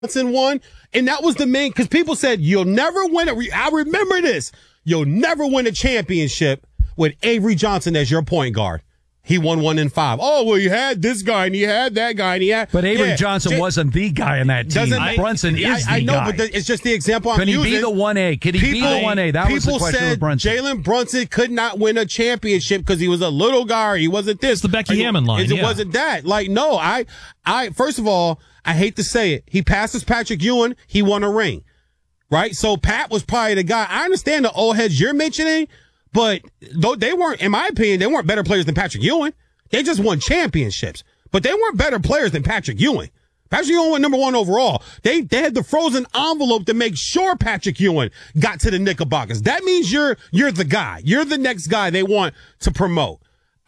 Brunson won, and that was the main, because people said, you'll never win I remember this. You'll never win a championship with Avery Johnson as your point guard. He won 1 in 5. Oh, well, you had this guy, and you had that guy, and he had... But Avery Johnson wasn't the guy in that team. Brunson is the guy. I know, but it's just the example I'm using. Can he be the 1A? Could he be the 1A? That was the question with Brunson. Jalen Brunson could not win a championship because he was a little guy. He wasn't this. It's the Becky Hammond line. It wasn't that. Like, no, I first of all, I hate to say it. He passes Patrick Ewing. He won a ring. Right? So Pat was probably the guy. I understand the old heads you're mentioning, but though they weren't, in my opinion, they weren't better players than Patrick Ewing. They just won championships, but they weren't better players than Patrick Ewing. Patrick Ewing went number 1 overall. They had the frozen envelope to make sure Patrick Ewing got to the Knickerbockers. That means you're the guy. You're the next guy they want to promote.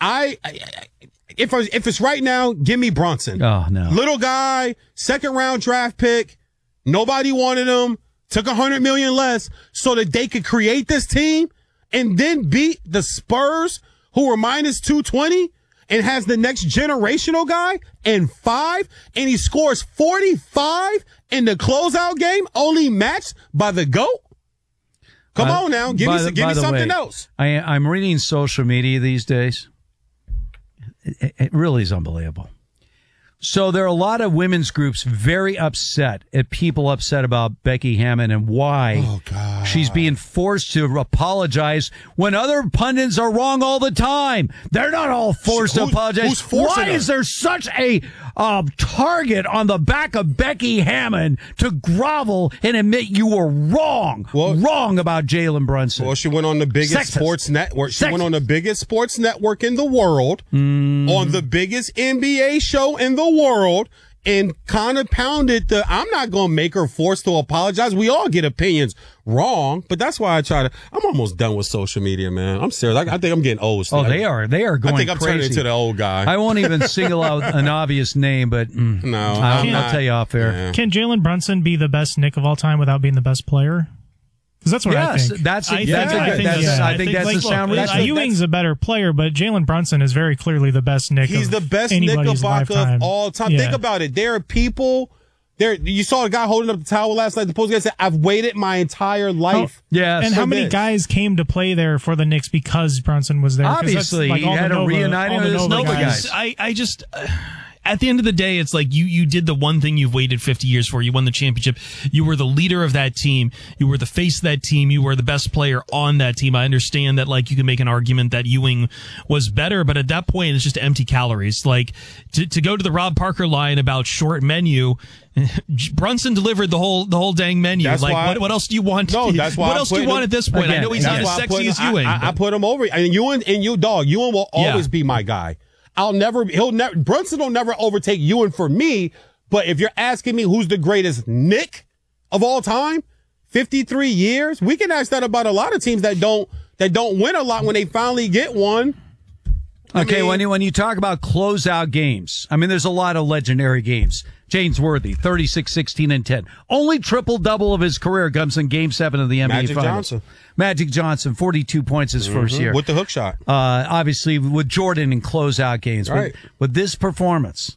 If it's right now, give me Brunson. Oh, no. Little guy, 2nd round draft pick. Nobody wanted him. Took $100 million less so that they could create this team and then beat the Spurs, who were minus 220. And has the next generational guy and 5, and he scores 45 in the closeout game, only matched by the GOAT. Come on now, give me something else. I'm reading social media these days. It really is unbelievable. So there are a lot of women's groups very upset at people upset about Becky Hammond and why she's being forced to apologize when other pundits are wrong all the time. They're not all forced to apologize. Why is there such a target on the back of Becky Hammond to grovel and admit you were wrong about Jalen Brunson? Well, she went on the biggest sports network. She went on the biggest sports network in the world, on the biggest NBA show in the world, and kind of pounded I'm not going to make her forced to apologize. We all get opinions wrong, but that's why I'm almost done with social media, man. I'm serious. I think I'm getting old. Oh, they are going crazy. I think I'm turning into the old guy. I won't even single out an obvious name, but I'll tell you off air. Yeah. Can Jalen Brunson be the best Knick of all time without being the best player? Because that's what I think. I think that's a sound reason. Ewing's a better player, but Jalen Brunson is very clearly the best Knick. He's the best Knickerbocker of all time. Yeah. Think about it. There are people. You saw a guy holding up the towel last night. The post guy said, "I've waited my entire life." And how many guys came to play there for the Knicks because Brunson was there? Obviously, he had to reunite him with his Nova guys. I just. At the end of the day, it's like you did the one thing you've waited 50 years for. You won the championship. You were the leader of that team. You were the face of that team. You were the best player on that team. I understand that, like, you can make an argument that Ewing was better, but at that point, it's just empty calories. Like, to go to the Rob Parker line about short menu, Brunson delivered the whole dang menu. That's like, what else do you want? No, that's why. What else do you want at this point? Again, I know he's not as sexy as Ewing. I put him over. And Ewing will always be my guy. Brunson will never overtake Ewing for me, but if you're asking me who's the greatest Knick of all time, 53 years, we can ask that about a lot of teams that don't win a lot when they finally get one. Okay, when you talk about closeout games, I mean, there's a lot of legendary games. James Worthy, 36, 16, and 10. Only triple-double of his career comes in Game 7 of the NBA Finals. Magic Johnson, 42 points his first year. With the hook shot. Obviously, with Jordan in closeout games. Right. With this performance,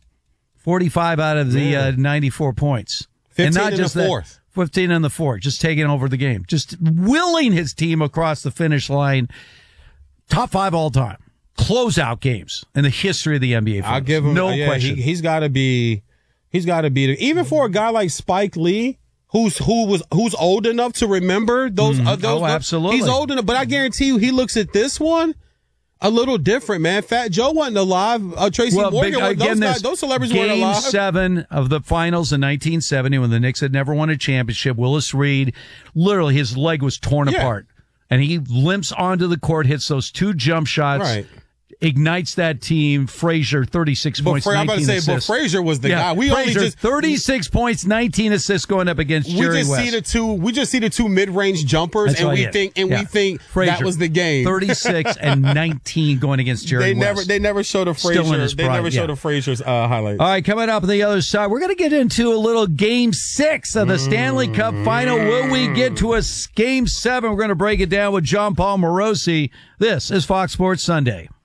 45 out of the 94 points. 15 and not in just the fourth. 15 in the fourth, just taking over the game. Just willing his team across the finish line. Top 5 all time. Closeout games in the history of the NBA Finals. I'll give him no question. He's got to be even for a guy like Spike Lee, who's old enough to remember those. Absolutely, he's old enough. But I guarantee you, he looks at this one a little different, man. Fat Joe wasn't alive. Tracy Morgan, those celebrities weren't alive. Game 7 of the Finals in 1970, when the Knicks had never won a championship. Willis Reed, literally, his leg was torn apart, and he limps onto the court, hits those 2 jump shots. Right. Ignites that team. Frazier, 36 points, 19 assists. But Frazier was the guy. Frazier, 36 points, 19 assists going up against Jerry West. We just see the 2 mid-range jumpers, and we think Frazier, that was the game. 36 and 19 going against Jerry West. They never showed a Frazier. They never showed a Frazier's highlights. All right, coming up on the other side, we're going to get into a little Game 6 of the Stanley Cup Final. Will we get to a Game 7? We're going to break it down with John Paul Morosi. This is Fox Sports Sunday.